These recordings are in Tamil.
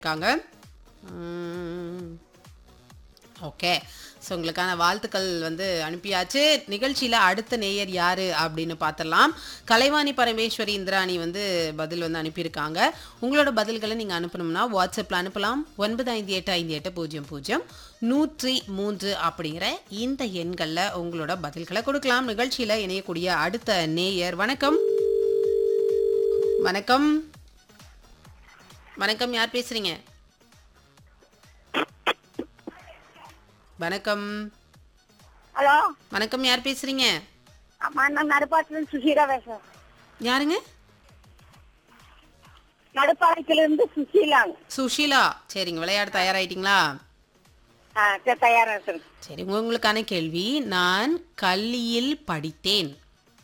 இருக்காங்க. ம். ஓகே. ஸோ உங்களுக்கான வாழ்த்துக்கள் வந்து அனுப்பியாச்சு. நிகழ்ச்சியில அடுத்த நேயர் யாரு அப்படின்னு பார்த்துடலாம். கலைவாணி பரமேஸ்வரி இந்திராணி வந்து பதில் வந்து அனுப்பியிருக்காங்க. உங்களோட பதில்களை நீங்க அனுப்பணும்னா வாட்ஸ்அப்ல அனுப்பலாம். 9585800103 அப்படிங்கிற இந்த எண்கள்ல உங்களோட பதில்களை கொடுக்கலாம். நிகழ்ச்சியில இணையக்கூடிய அடுத்த நேயர் வணக்கம். வணக்கம். வணக்கம். யார் பேசுறீங்க? வணக்கம். ஹலோ வணக்கம். யார் பேசுறீங்க? அம்மா நான் நடுப்பாட்டிலிருந்து சுசீலா பேசுறேன். யாருங்க? நடுப்பாளையத்திலிருந்து சுசீலாங்க. சுஷீலா. சரிங்க. விளையாட தயாராயிட்டீங்களா? தயாரா இருக்கிறேன். சரி. உங்களுக்கான கேள்வி. நான் கல்லியில் படித்தேன்.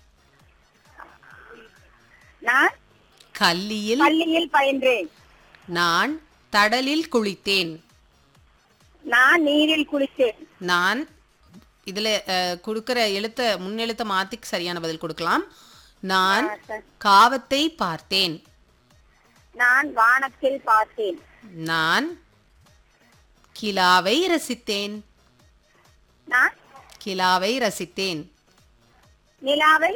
நான் கல்லியில். பள்ளியில் பயின்றேன். நான் தடலில் குளித்தேன். நான் நீரில் குளித்தேன். நான் இதுல கொடுக்கிற எழுத்த முன்னெழுத்த மாத்தி சரியான பதில் கொடுக்கலாம். நான் காவத்தை பார்த்தேன். நான் வானத்தில் பார்த்தேன். நான் கிலாவை ரசித்தேன். நான் கிலாவை ரசித்தேன். நிலாவை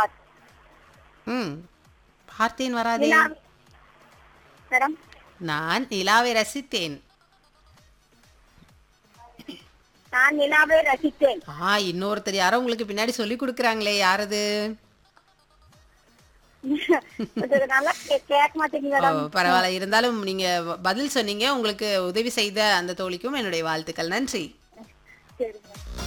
பார்த்தேன் வராதே. மேடம் நான் நிலாவை ரசித்தேன். நான் நிலாவை ரசித்தேன். இன்னொருத்தர் யாரோ உங்களுக்கு பின்னாடி சொல்லி கொடுக்குறாங்களே, யாரது? நல்லா கேட்க மாட்டேங்குது மேடம். பரவாயில்ல. இருந்தாலும் நீங்க பதில் சொன்னீங்க. உங்களுக்கு உதவி செய்த அந்த தோழிக்கும் என்னுடைய வாழ்த்துக்கள். நன்றி. சரிங்க.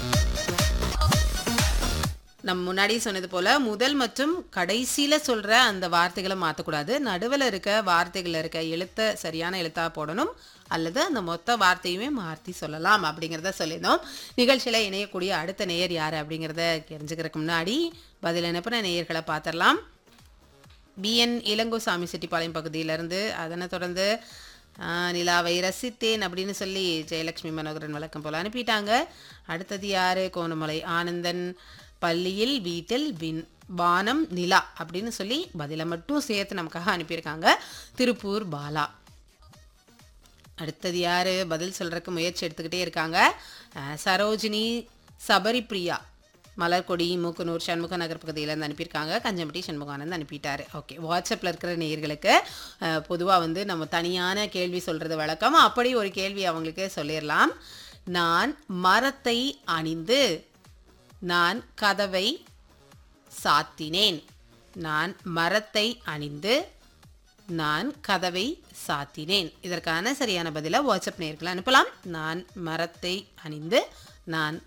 நம்ம முன்னாடி சொன்னது போல முதல் மற்றும் கடைசியில சொல்ற அந்த வார்த்தைகளை மாற்றக்கூடாது. நடுவில் இருக்க வார்த்தைகள் இருக்க எழுத்த சரியான எழுத்தா போடணும், அல்லது அந்த மொத்த வார்த்தையுமே மாற்றி சொல்லலாம் அப்படிங்கிறத சொல்லியிருந்தோம். நிகழ்ச்சியில இணையக்கூடிய அடுத்த நேயர் யாரு அப்படிங்கிறத தெரிஞ்சுக்கிறதுக்கு முன்னாடி பதில் அனுப்பின நேயர்களை பார்த்துடலாம். பிஎன் இளங்கோசாமி செட்டிப்பாளையம் பகுதியிலேருந்து, அதனை தொடர்ந்து நிலாவை ரசித்தேன் அப்படின்னு சொல்லி ஜெயலட்சுமி மனோகரன் வழக்கம் போல் அனுப்பிட்டாங்க. அடுத்தது யாரு? கோணமலை ஆனந்தன். பள்ளியில் வீட்டில் வானம் நிலா அப்படின்னு சொல்லி பதிலை மட்டும் சேர்த்து நமக்காக அனுப்பியிருக்காங்க. திருப்பூர் பாலா. அடுத்தது யாரு? பதில் சொல்றதுக்கு முயற்சி எடுத்துக்கிட்டே இருக்காங்க. சரோஜினி சபரிப்ரியா மலர்கொடி மூக்கனூர் சண்முக நகர் பகுதியிலேருந்து அனுப்பியிருக்காங்க. கஞ்சம்பட்டி சண்முகானந்த் அனுப்பிட்டாரு. ஓகே. வாட்ஸ்அப்பில் இருக்கிற நேயர்களுக்கு பொதுவாக வந்து நம்ம தனியான கேள்வி சொல்கிறது வழக்கம். அப்படி ஒரு கேள்வி அவங்களுக்கு சொல்லிடலாம். நான் மரத்தை அணிந்து நான் கதவை சாத்தினேன். நான் மரத்தை அணிந்து நான் கதவை சாத்தினேன். இதற்கான சரியான பதிலை வாட்ஸ்அப் நேயர்களை அனுப்பலாம். நான் மரத்தை அணிந்து நான்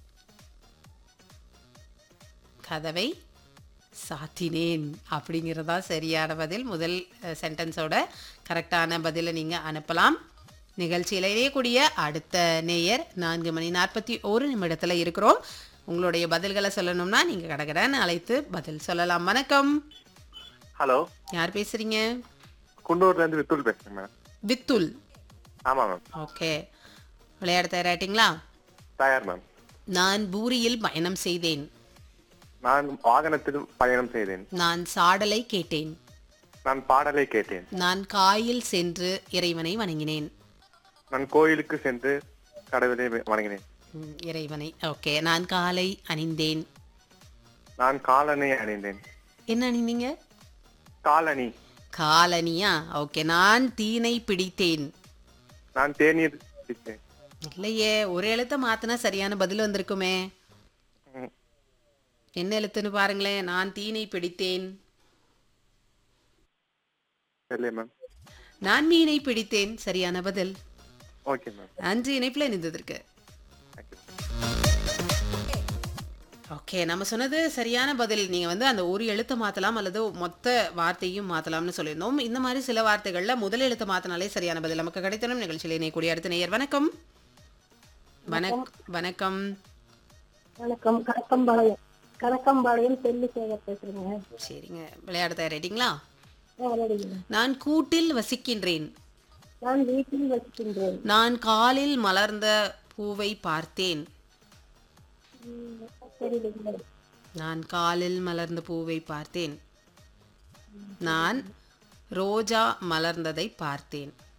கதவை சாத்தினேன் அப்படிங்கிறதா சரியான பதில். முதல் சென்டென்ஸோட கரெக்டான பதிலை நீங்கள் அனுப்பலாம். நிகழ்ச்சியில் இணையக்கூடிய அடுத்த நேயர் 4:41 இருக்கிறோம். உங்களுடைய பதில்களை சொல்லணும்னா நீங்கள் கடகடன்னு அழைத்து பதில் சொல்லலாம். வணக்கம். ஹலோ. யார் பேசுறீங்க? குண்டூர்ல இருந்து வித்துல் பேசுறேன் மேம். வித்துல். ஆமா மேம். ஓகே. விளையாட தயாராயிட்டீங்களா? தயார் மேம். நான் பூரியில் பயணம் செய்தேன். நான் வாகனத்தில் பயணம் செய்தேன். நான் சாடலை கேட்டேன். நான் பாடலை கேட்டேன். நான் காயில் சென்று இறைவனை வணங்கினேன். நான் கோயிலுக்கு சென்று கடவுளை வணங்கினேன். இறைவனை. ஓகே. நான் காலை அணிந்தேன். நான் காலணி அணிந்தேன். என்ன அணிந்தீங்க? காலணி. காலனியா? ஓகே. நான் தீனை பிடித்தேன். நான் தேநீர் பிடித்தேன். இல்லையே, ஒரு எழுத்த மாத்தினா சரியான பதில் வந்திருக்குமே. என்ன எழுத்துன்னு பாருங்களேன். நான் தீனை பிடித்தேன். இல்லை மேம். நான் மீனை பிடித்தேன். சரியான பதில். Okay ma'am. 5 இணைப்புல இணைந்ததற்கு. ஓகே. நம்ம சொன்னது சரியான பதில். நீங்க வந்து அந்த ஒரு எழுத்தை மாத்தலாம் அல்லது மொத்த வார்த்தையும் மாத்தலாம்னு சொல்லியிருந்தோம். இந்த மாதிரி சில வார்த்தைகள்ல முதல் எழுத்தை மாத்தினாலே சரியான பதில் நமக்கு கிடைத்தனும். நிகழ்ச்சியில் இணையக்கூடிய அடுத்த நேயர் வணக்கம். வணக்கம். வணக்கம். கணக்கம்பாளையம் செல்லிசேகர் பேசுறேங்க. சரிங்க. விளையாட தயாராயிட்டீங்களா? ரெடிங்க. நான் கூட்டில் வசிக்கின்றேன். நான் வீட்டில் வசிக்கின்றேன். நான் காலில் மலர்ந்த பூவை பார்த்தேன். சரிங்க. நான் காலில் மலர்ந்த பூவை பார்த்தேன். நான் ரோஜா மலர்ந்ததை பார்த்தேன்.